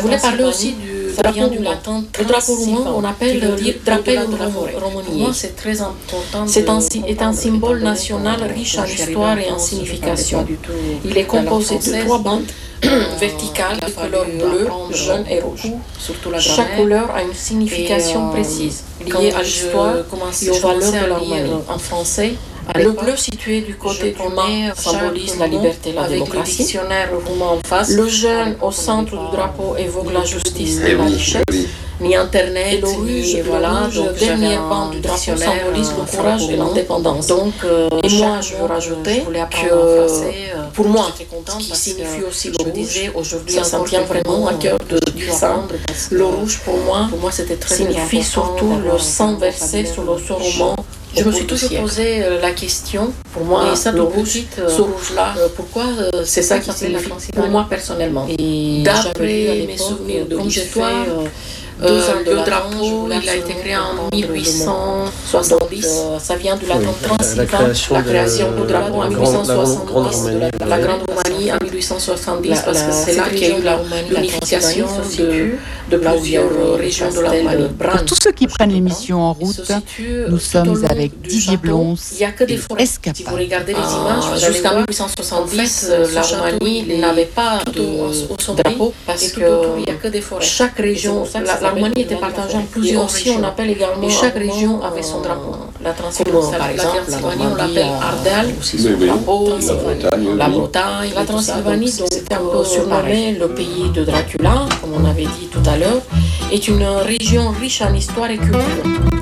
Je voulais parler aussi du drapeau du latin. Le drapeau roumain, on appelle le drapeau de la Roumanie. Pour moi, c'est très important. C'est un symbole national riche en histoire et en signification. Il est composé de 3 bandes verticales de couleur bleue, jaune et rouge. Chaque couleur a une signification précise, liée à l'histoire et aux valeurs de la Roumanie. En français, le bleu situé du côté du mât symbolise la liberté et la démocratie. Le jaune au centre du drapeau évoque la justice et la richesse. Ni Internet, et le rouge, le dernier pan du drapeau symbolise le courage et l'indépendance. Donc, et moi, je veux rajouter que pour moi, ce qui signifie aussi le rouge, ça me tient vraiment à cœur de dire ça. Le rouge, pour moi signifie surtout le sang versé sur le sang roman. Je me suis toujours posé la question, pour moi, et ça, le rouge, ce rouge-là, pourquoi c'est ça qui signifie pour moi personnellement. Et d'après mes souvenirs de l'histoire, le drapeau, il a été créé en 1870. Ça vient du latin Transylvain, la création du drapeau en 1870, la Grande Roumanie en 1870, parce que c'est là qu'il y a eu l'unification de plusieurs régions de la Roumanie. Pour tous ceux qui prennent l'émission en route, nous sommes avec Didier Blons et Escapade. Si vous regardez les images, jusqu'en 1870, la Roumanie n'avait pas de drapeau parce que chaque région, la Roumanie était partagée en plusieurs régions. On appelle également, et chaque région avait son drapeau. La Transylvanie, par exemple, la Roumanie, on l'appelle Ardèle, aussi son drapeau, la Bretagne, la Transylvanie, donc c'était un peu surnommé le pays de Dracula, comme on avait dit tout à l'heure, est une région riche en histoire et culture.